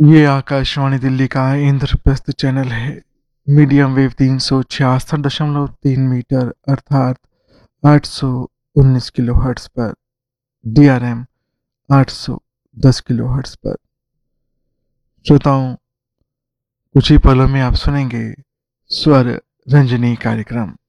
ये आकाशवाणी दिल्ली का इंद्रप्रस्थ चैनल है। मीडियम वेव 366.3 मीटर अर्थात 819 किलोहर्ट्ज पर, DRM 810 किलोहर्ट्ज पर। श्रोताओं, कुछ ही पलों में आप सुनेंगे स्वर रंजनी कार्यक्रम।